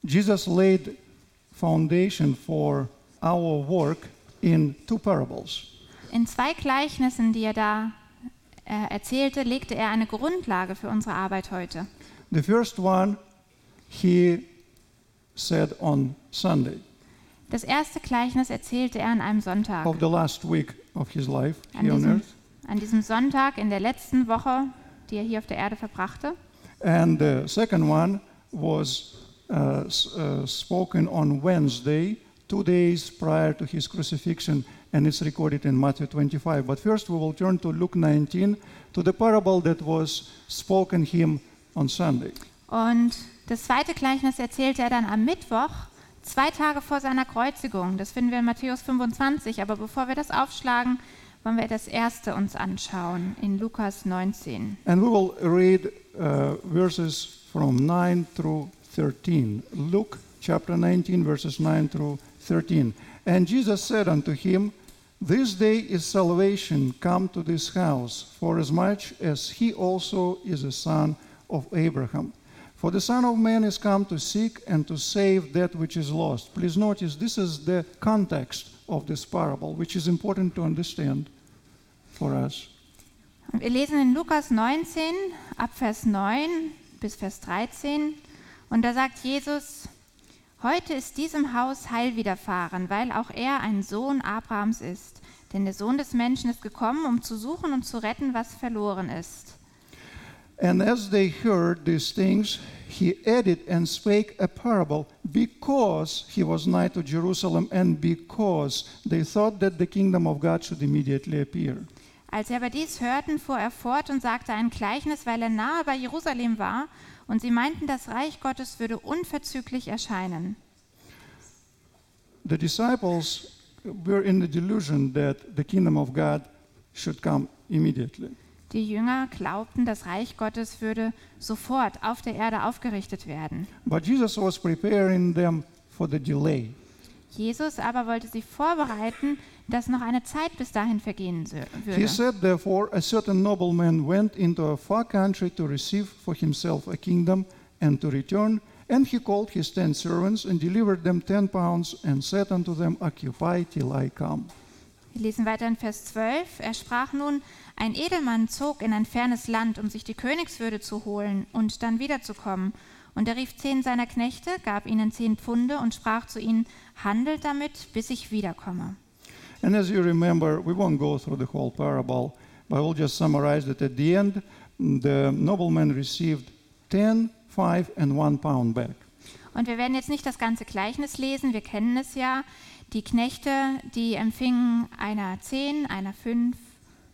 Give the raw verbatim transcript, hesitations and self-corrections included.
Jesus laid foundation for our work in two parables. In zwei Gleichnissen, die er da äh, erzählte, legte er eine Grundlage für unsere Arbeit heute. The first one he said on Sunday Das erste Gleichnis erzählte er an einem Sonntag. of the last week of his life An here on diesem, earth. an diesem Sonntag in der letzten Woche, die er hier auf der Erde verbrachte. And the second one was uh, s- uh, spoken on Wednesday, two days prior to his crucifixion, and it's recorded in Matthew twenty-five. But first we will turn to Luke nineteen, to the parable that was spoken him on Sunday. Und das zweite Gleichnis erzählte er dann am Mittwoch, zwei Tage vor seiner Kreuzigung. Das finden wir in Matthäus fünfundzwanzig. Aber bevor wir das aufschlagen, wollen wir das erste uns anschauen in Lukas neunzehn. And we will read uh, verses from nine through thirteen. Luke chapter nineteen, verses nine through thirteen. And Jesus said unto him, This day is salvation come to this house, forasmuch as he also is a son of Abraham. For the Son of Man is come to seek and to save that which is lost. Please notice this is the context of this parable, which is important to understand for us. Und wir lesen in Lukas neunzehn, ab Vers neun bis Vers dreizehn. Und da sagt Jesus, heute ist diesem Haus Heil widerfahren, weil auch er ein Sohn Abrahams ist. Denn der Sohn des Menschen ist gekommen, um zu suchen und zu retten, was verloren ist. And as they heard these things, he added and spake a parable, because he was nigh to Jerusalem, and because they thought that the kingdom of God should immediately appear. Als sie aber dies hörten, fuhr er fort und sagte ein Gleichnis, weil er nahe bei Jerusalem war, und sie meinten, das Reich Gottes würde unverzüglich erscheinen. The disciples were in the delusion that the kingdom of God should come immediately. Die Jünger glaubten, das Reich Gottes würde sofort auf der Erde aufgerichtet werden. But Jesus was preparing them for the delay. Jesus aber wollte sie vorbereiten, dass noch eine Zeit bis dahin vergehen sö- He würde. said, therefore, a certain nobleman went into a far country to receive for himself a kingdom and to return. And he called his ten servants and delivered them ten pounds and said unto them, Occupy till I come. Wir lesen weiter in Vers zwölf. Er sprach nun, ein Edelmann zog in ein fernes Land, um sich die Königswürde zu holen und dann wiederzukommen. Und er rief zehn seiner Knechte, gab ihnen zehn Pfunde und sprach zu ihnen, handelt damit, bis ich wiederkomme. And as you remember, we won't go through the whole parable, but we'll just summarize that at the end, the nobleman received ten, five, and one pound back. Und wir werden jetzt nicht das ganze Gleichnis lesen, wir kennen es ja. Die Knechte, die empfingen einer zehn, einer fünf